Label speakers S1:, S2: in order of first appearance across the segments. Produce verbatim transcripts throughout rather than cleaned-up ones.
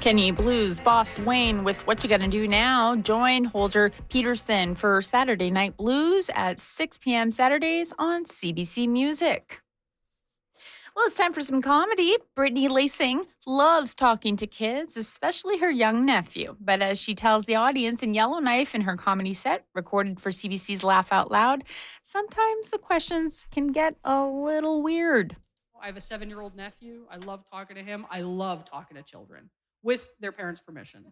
S1: Kenny Blues boss Wayne with What You Gotta Do Now. Join Holger Peterson for Saturday Night Blues at six p.m. Saturdays on C B C Music. Well, it's time for some comedy. Brittany Lacing loves talking to kids, especially her young nephew. But as she tells the audience in Yellowknife in her comedy set, recorded for C B C's Laugh Out Loud, sometimes the questions can get a little weird.
S2: I have a seven-year-old nephew. I love talking to him. I love talking to children with their parents' permission.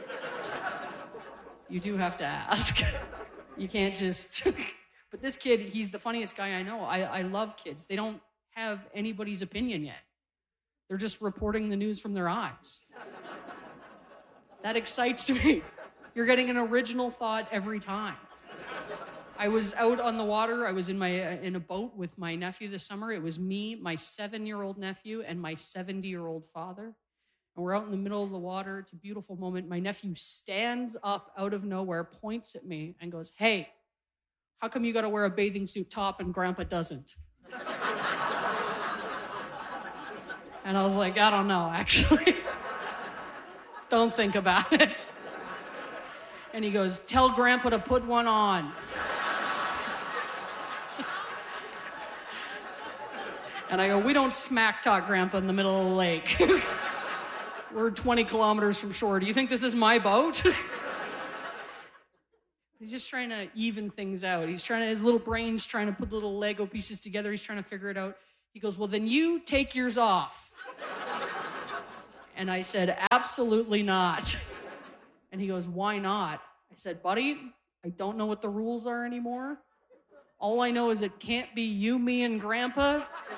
S2: You do have to ask. You can't just... But this kid, he's the funniest guy I know. I, I love kids. They don't have anybody's opinion yet. They're just reporting the news from their eyes. That excites me. You're getting an original thought every time. I was out on the water. I was in my uh, in a boat with my nephew this summer. It was me, my seven-year-old nephew, and my seventy-year-old father. And we're out in the middle of the water. It's a beautiful moment. My nephew stands up out of nowhere, points at me, and goes, "Hey, how come you got to wear a bathing suit top and Grandpa doesn't?" And I was like, I don't know, actually. Don't think about it. And he goes, "Tell Grandpa to put one on." And I go, "We don't smack talk Grandpa in the middle of the lake. We're twenty kilometers from shore. Do you think this is my boat?" He's just trying to even things out. He's trying to, his little brain's trying to put little Lego pieces together. He's trying to figure it out. He goes, "Well, then you take yours off." And I said, "Absolutely not." And he goes, "Why not?" I said, "Buddy, I don't know what the rules are anymore. All I know is it can't be you, me, and Grandpa.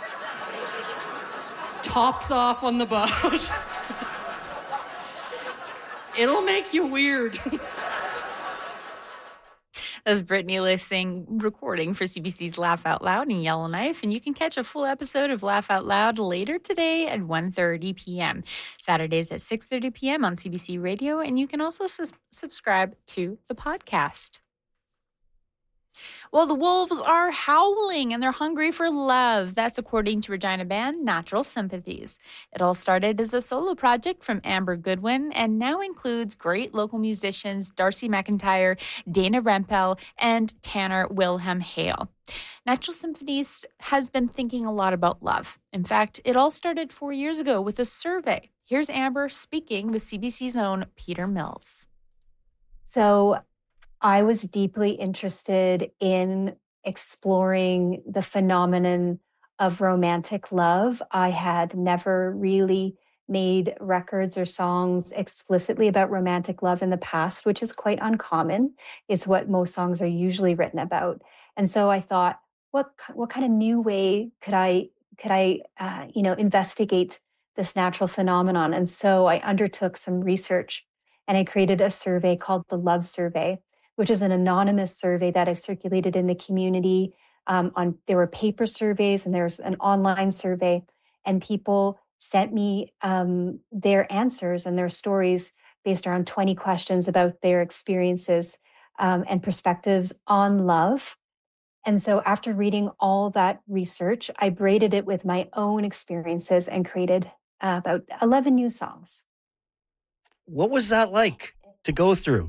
S2: Tops off on the boat. It'll make you weird."
S1: That's Brittany Lacing recording for C B C's Laugh Out Loud in Yellowknife. And you can catch a full episode of Laugh Out Loud later today at one thirty p.m. Saturdays at six thirty p.m. on C B C Radio. And you can also sus- subscribe to the podcast. Well, the wolves are howling and they're hungry for love. That's according to Regina band Natural Sympathies. It all started as a solo project from Amber Goodwin and now includes great local musicians Darcy McIntyre, Dana Rempel, and Tanner Wilhelm Hale. Natural Sympathies has been thinking a lot about love. In fact, it all started four years ago with a survey. Here's Amber speaking with C B C's own Peter Mills.
S3: So I was deeply interested in exploring the phenomenon of romantic love. I had never really made records or songs explicitly about romantic love in the past, which is quite uncommon. It's what most songs are usually written about. And so I thought, what what kind of new way could I could I uh, you know investigate this natural phenomenon? And so I undertook some research, and I created a survey called the Love Survey, which is an anonymous survey that I circulated in the community. Um, on there were paper surveys and there's an online survey, and people sent me um, their answers and their stories based around twenty questions about their experiences um, and perspectives on love. And so after reading all that research, I braided it with my own experiences and created uh, about eleven new songs.
S4: What was that like to go through?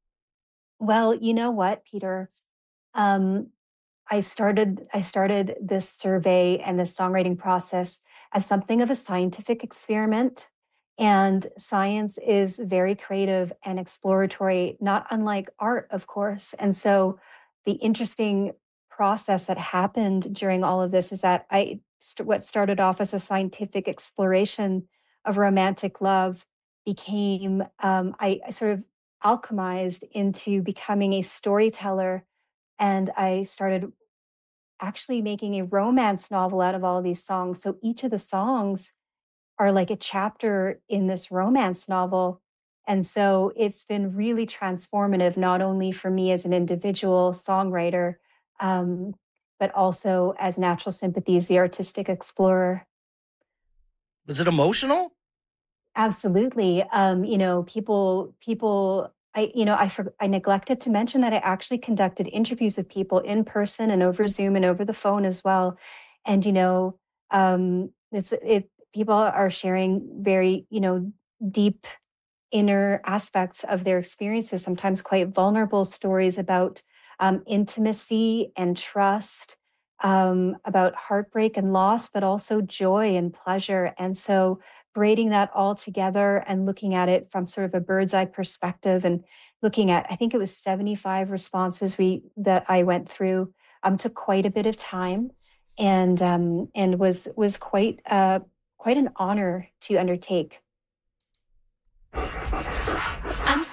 S3: Well, you know what, Peter? Um, I started I started this survey and this songwriting process as something of a scientific experiment. And science is very creative and exploratory, not unlike art, of course. And so the interesting process that happened during all of this is that I st- what started off as a scientific exploration of romantic love became um, I, I sort of alchemized into becoming a storyteller, and I started actually making a romance novel out of all of these songs. So each of the songs are like a chapter in this romance novel. And so it's been really transformative, not only for me as an individual songwriter, um, but also as Natural Sympathies, the artistic explorer.
S4: Was it emotional?
S3: Absolutely. Um, you know, people, people, I, you know, I, for, I neglected to mention that I actually conducted interviews with people in person and over Zoom and over the phone as well. And, you know, um, it's, it, people are sharing very, you know, deep inner aspects of their experiences, sometimes quite vulnerable stories about um, intimacy and trust, um, about heartbreak and loss, but also joy and pleasure. And so braiding that all together and looking at it from sort of a bird's eye perspective and looking at, I think it was seventy-five responses we that I went through, um, took quite a bit of time, and um, and was was quite uh, quite an honor to undertake.